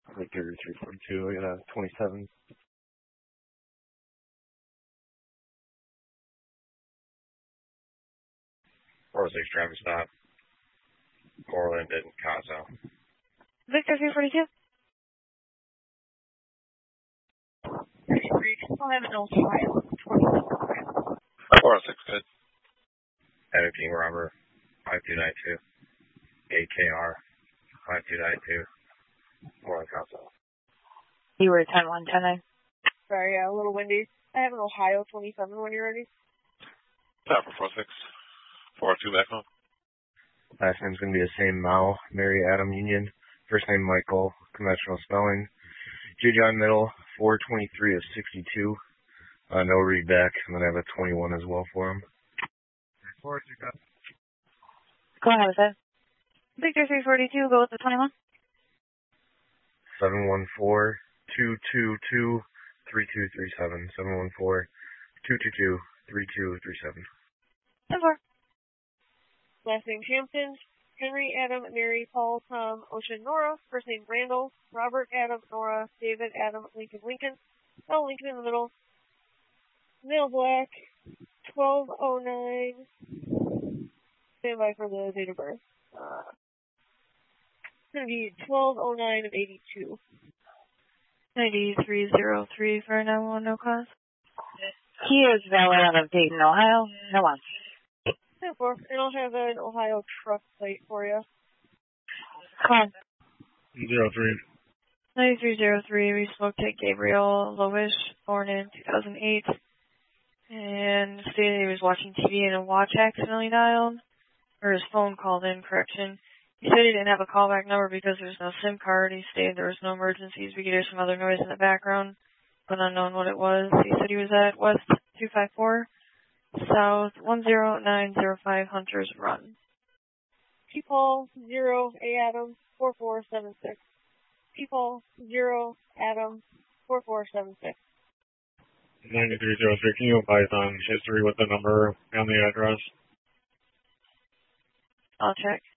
Victor 342, I got a 27. 406 traffic stop. Moreland and Caso. Victor 342. I'll have an Ohio 27. 406, good. Adam King Robber, 5292. AKR, 5292. Moreland Caso. You were 10-1-10. Sorry, a little windy. I have an Ohio 27 when you're ready. Stop for 46. 402 back home. Last name's going to be the same, Mao, Mary Adam Union. First name Michael, conventional spelling. J. John Middle, 423 of 62. No read back. I'm going to have a 21 as well for him. Go ahead, sir. Victor 342, go with the 21. 714-222-3237. 714-222-3237. 10-4. Last name Hampton, Henry Adam, Mary Paul Tom Ocean Nora. First name Randall, Robert Adam Nora, David Adam Lincoln Lincoln. Oh, Lincoln in the middle. Male black, 1209. Stand by for the date of birth. It's going to be 1209 of 82. 9303 for 911, no cause. He is valid out of Dayton, Ohio. No one. And I'll have an Ohio truck plate for you. Come on. 03. 9303, we spoke to Gabriel Lovish, born in 2008, and stated he was watching TV and a watch accidentally dialed, or his phone called in, correction. He said he didn't have a callback number because there's no SIM card. He stated there was no emergencies. We could hear some other noise in the background, but unknown what it was. He said he was at West 254, South 10905 Hunters Run. People 0 A Adam 4476. People 0 Adam 4476. 9303. Can you advise on history with the number and the address? I'll check.